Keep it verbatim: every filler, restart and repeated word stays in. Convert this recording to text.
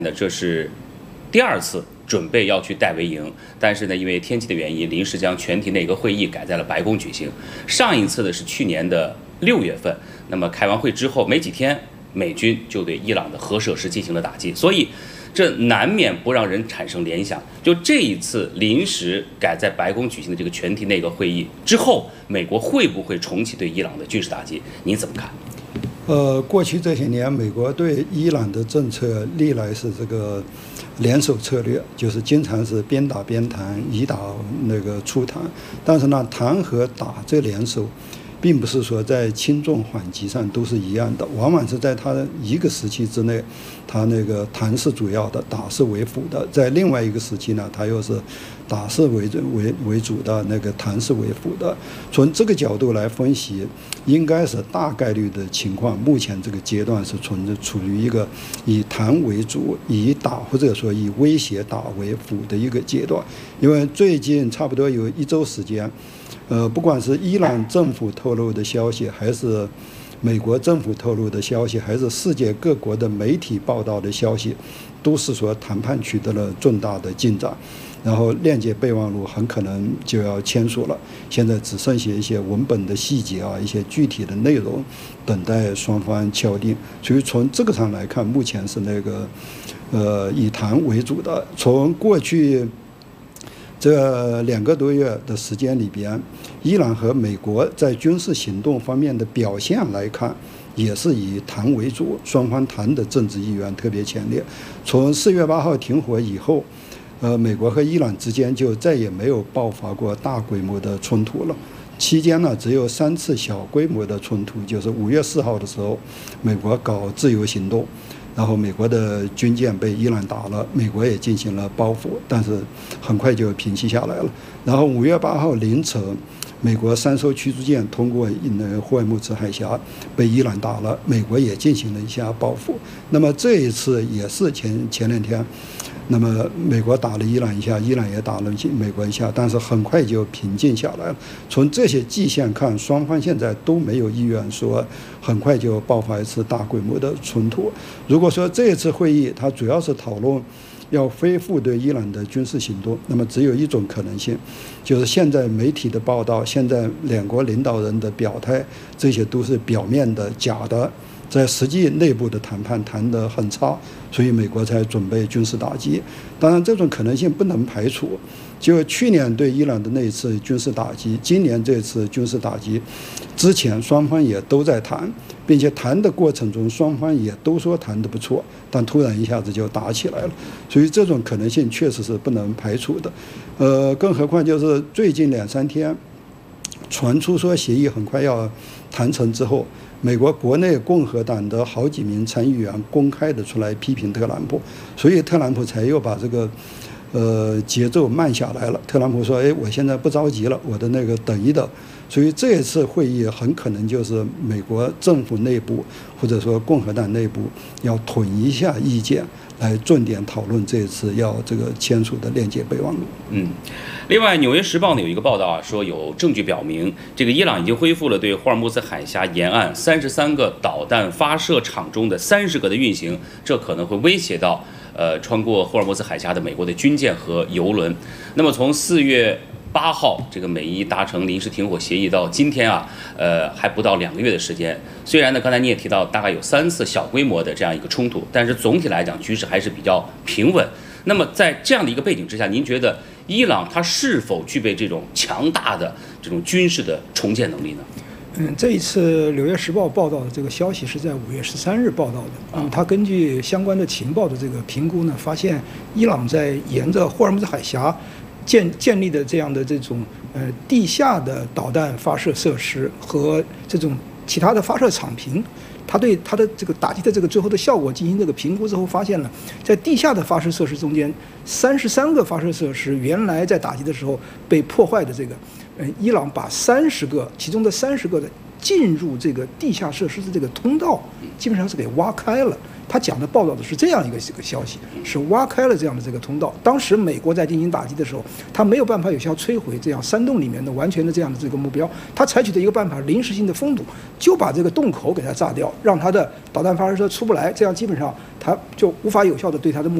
那这是第二次准备要去戴维营，但是呢，因为天气的原因，临时将全体内阁会议改在了白宫举行。上一次呢是去年的六月份，那么开完会之后没几天，美军就对伊朗的核设施进行了打击，所以这难免不让人产生联想。就这一次临时改在白宫举行的这个全体内阁会议之后，美国会不会重启对伊朗的军事打击？您怎么看？ 呃，过去这些年，美国对伊朗的政策历来是这个联手策略，就是经常是边打边谈，以打那个促谈。但是呢，谈和打这联手，并不是说在轻重缓急上都是一样的，往往是在它一个时期之内，它那个谈是主要的，打是为辅的；在另外一个时期呢，它又是打是为为为主的，那个谈是为辅的。从这个角度来分析，应该是大概率的情况。目前这个阶段是存着处于一个以谈为主，以打或者说以威胁打为辅的一个阶段。因为最近差不多有一周时间，呃，不管是伊朗政府透露的消息，还是美国政府透露的消息，还是世界各国的媒体报道的消息，都是说谈判取得了重大的进展，然后链接备忘录很可能就要签署了，现在只剩下一些文本的细节啊，一些具体的内容等待双方敲定。所以从这个上来看，目前是那个呃以谈为主的。从过去这两个多月的时间里边，伊朗和美国在军事行动方面的表现来看，也是以谈为主，双方谈的政治意愿特别强烈。从四月八号停火以后，呃，美国和伊朗之间就再也没有爆发过大规模的冲突了。期间呢，只有三次小规模的冲突，就是五月四号的时候，美国搞自由行动，然后美国的军舰被伊朗打了，美国也进行了报复，但是很快就平息下来了。然后五月八号凌晨，美国三艘驱逐舰通过霍尔木兹海峡被伊朗打了，美国也进行了一下报复。那么这一次也是前前两天，那么美国打了伊朗一下，伊朗也打了美国一下，但是很快就平静下来了。从这些迹象看，双方现在都没有意愿说很快就爆发一次大规模的冲突。如果说这一次会议它主要是讨论要恢复对伊朗的军事行动，那么只有一种可能性，就是现在媒体的报道，现在两国领导人的表态，这些都是表面的假的，在实际内部的谈判谈得很差，所以美国才准备军事打击。当然这种可能性不能排除，就去年对伊朗的那一次军事打击，今年这次军事打击之前双方也都在谈，并且谈的过程中双方也都说谈得不错，但突然一下子就打起来了，所以这种可能性确实是不能排除的。呃，更何况就是最近两三天传出说协议很快要谈成之后，美国国内共和党的好几名参议员公开的出来批评特朗普，所以特朗普才又把这个呃节奏慢下来了。特朗普说：“哎，我现在不着急了，我的那个等一等。”所以这一次会议很可能就是美国政府内部或者说共和党内部要统一下意见，来重点讨论这一次要这个签署的链接备忘录。 嗯，另外，《纽约时报》呢有一个报道啊，说有证据表明，这个伊朗已经恢复了对霍尔木兹海峡沿岸三十三个导弹发射场中的三十个的运行，这可能会威胁到呃穿过霍尔木兹海峡的美国的军舰和油轮。那么从四月八号，这个美伊达成临时停火协议到今天啊，呃，还不到两个月的时间。虽然呢，刚才你也提到，大概有三次小规模的这样一个冲突，但是总体来讲，局势还是比较平稳。那么在这样的一个背景之下，您觉得伊朗它是否具备这种强大的这种军事的重建能力呢？ 嗯，这一次《纽约时报》报道的这个消息是在五月十三日报道的。嗯，他根据相关的情报的这个评估呢，发现伊朗在沿着霍尔木兹海峡建建立的这样的这种呃地下的导弹发射设施和这种其他的发射场坪，他对他的这个打击的这个最后的效果进行这个评估之后，发现了在地下的发射设施中间，三十三个发射设施原来在打击的时候被破坏的这个，呃，伊朗把三十个其中的三十个的进入这个地下设施的这个通道基本上是给挖开了。 他讲的报道的是这样一个这个消息，是挖开了这样的这个通道。当时美国在进行打击的时候，他没有办法有效摧毁这样山洞里面的完全的这样的这个目标，他采取的一个办法，临时性的封堵，就把这个洞口给它炸掉，让它的导弹发射车出不来，这样基本上它就无法有效的对它的目